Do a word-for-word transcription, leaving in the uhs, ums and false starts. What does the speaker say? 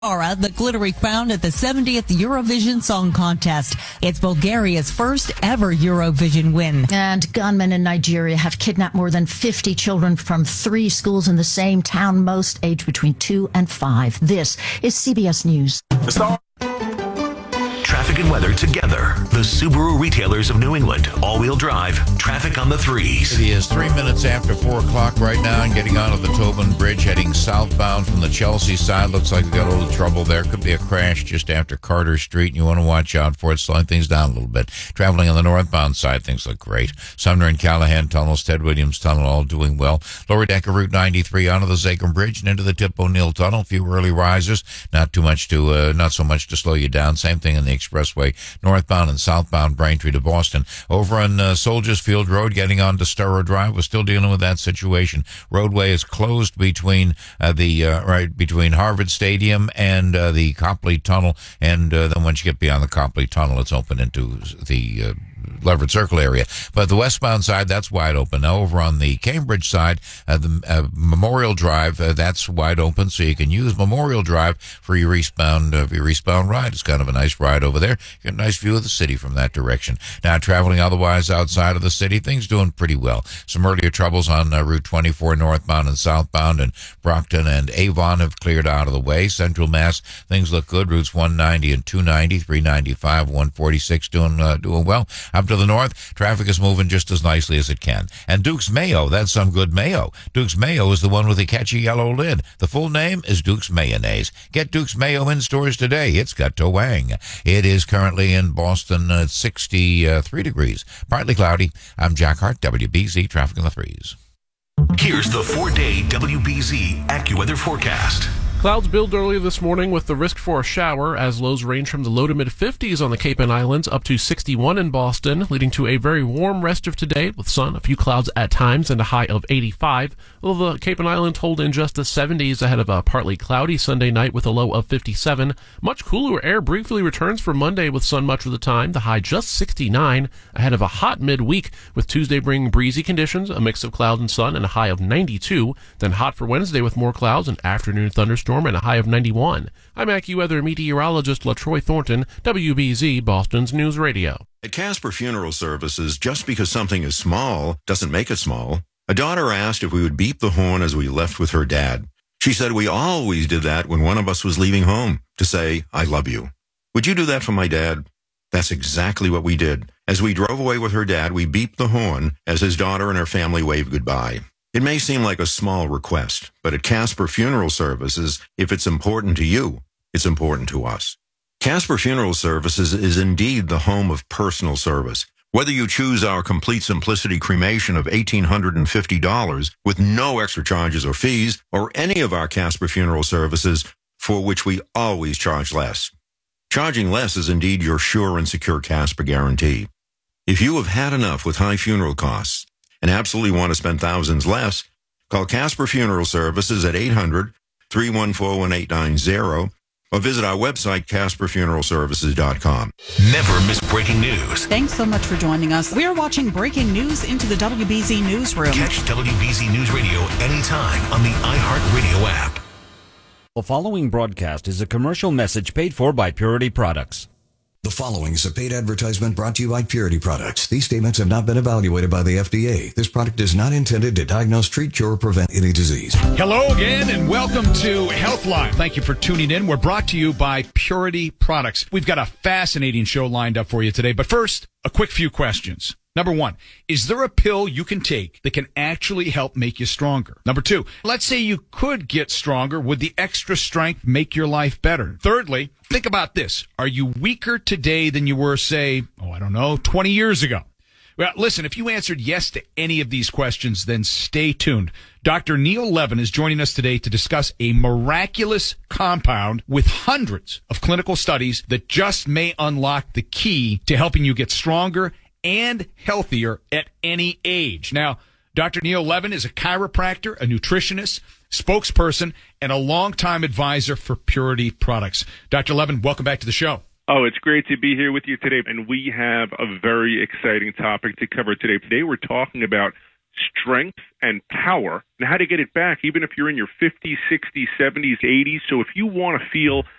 Aura, the glittery crown at the seventieth Eurovision Song Contest. It's Bulgaria's first ever Eurovision win. And gunmen in Nigeria have kidnapped more than fifty children from three schools in the same town, most aged between two and five. This is C B S News. Traffic and weather together. The Subaru retailers of New England. All-wheel drive. Traffic on the threes. It is three minutes after four o'clock right now and getting onto the Tobin Bridge, heading southbound from the Chelsea side. Looks like we got a little trouble there. Could be a crash just after Carter Street, and you want to watch out for it, slowing things down a little bit. Traveling on the northbound side, things look great. Sumner and Callahan tunnels, Ted Williams Tunnel, all doing well. Lower deck of Route ninety-three onto the Zachem Bridge and into the Tip O'Neill Tunnel. A few early risers. Not too much to, uh, not so much to slow you down. Same thing in the expressway. Northbound and southbound Braintree to Boston. Over on uh, Soldiers Field Road, getting on to Sturrow Drive, we're still dealing with that situation. Roadway is closed between uh, the uh, right between Harvard Stadium and uh, the Copley Tunnel, and uh, then once you get beyond the Copley Tunnel, it's open into the uh, Leverett Circle area. But the westbound side, that's wide open. Now over on the Cambridge side, uh, the uh, Memorial Drive, uh, that's wide open, so you can use Memorial Drive for your eastbound, uh, your eastbound ride. It's kind of a nice ride over there. You get a nice view of the city from that direction. Now traveling otherwise outside of the city, things doing pretty well. Some earlier troubles on uh, Route twenty-four northbound and southbound, and Brockton and Avon have cleared out of the way. Central Mass, things look good. Routes one ninety and two ninety, three ninety-five, one forty-six doing uh, doing well. Up to the north, traffic is moving just as nicely as it can. And Duke's Mayo, that's some good mayo. Duke's Mayo is the one with the catchy yellow lid. The full name is Duke's Mayonnaise. Get Duke's Mayo in stores today. It's got to wang. It is currently in Boston at sixty-three degrees. Partly cloudy. I'm Jack Hart, W B Z Traffic on the Threes. Here's the four-day W B Z AccuWeather forecast. Clouds build early this morning with the risk for a shower as lows range from the low to mid-fifties on the Cape and Islands up to sixty-one in Boston, leading to a very warm rest of today with sun, a few clouds at times, and a high of eighty-five. Although the Cape and Islands hold in just the seventies ahead of a partly cloudy Sunday night with a low of fifty-seven. Much cooler air briefly returns for Monday with sun much of the time, the high just sixty-nine, ahead of a hot midweek with Tuesday bringing breezy conditions, a mix of clouds and sun, and a high of ninety-two. Then hot for Wednesday with more clouds, an afternoon thunderstorm, and a high of ninety-one. I'm AccuWeather meteorologist LaTroy Thornton, W B Z Boston's News Radio. At Casper Funeral Services, just because something is small doesn't make it small. A daughter asked if we would beep the horn as we left with her dad. She said we always did that when one of us was leaving home, to say, I love you. Would you do that for my dad? That's exactly what we did. As we drove away with her dad, we beeped the horn as his daughter and her family waved goodbye. It may seem like a small request, but at Casper Funeral Services, if it's important to you, it's important to us. Casper Funeral Services is indeed the home of personal service. Whether you choose our Complete Simplicity cremation of one thousand eight hundred fifty dollars with no extra charges or fees, or any of our Casper Funeral Services for which we always charge less. Charging less is indeed your sure and secure Casper guarantee. If you have had enough with high funeral costs and absolutely want to spend thousands less, call Casper Funeral Services at eight hundred, three one four, one eight nine zero or visit our website, casper funeral services dot com. Never miss breaking news. Thanks so much for joining us. We're watching breaking news into the W B Z Newsroom. Catch W B Z News Radio anytime on the iHeartRadio app. The following broadcast is a commercial message paid for by Purity Products. The following is a paid advertisement brought to you by Purity Products. These statements have not been evaluated by the F D A. This product is not intended to diagnose, treat, cure, or prevent any disease. Hello again, and welcome to Healthline. Thank you for tuning in. We're brought to you by Purity Products. We've got a fascinating show lined up for you today. But first, a quick few questions. Number one, is there a pill you can take that can actually help make you stronger? Number two, let's say you could get stronger. Would the extra strength make your life better? Thirdly, think about this. Are you weaker today than you were, say, oh, I don't know, twenty years ago? Well, listen, if you answered yes to any of these questions, then stay tuned. Doctor Neil Levin is joining us today to discuss a miraculous compound with hundreds of clinical studies that just may unlock the key to helping you get stronger and healthier at any age. Now, Doctor Neil Levin is a chiropractor, a nutritionist, spokesperson, and a longtime advisor for Purity Products. Doctor Levin, welcome back to the show. Oh, it's great to be here with you today, and we have a very exciting topic to cover today. Today we're talking about strength and power, and how to get it back even if you're in your fifties, sixties, seventies, eighties. So if you want to feel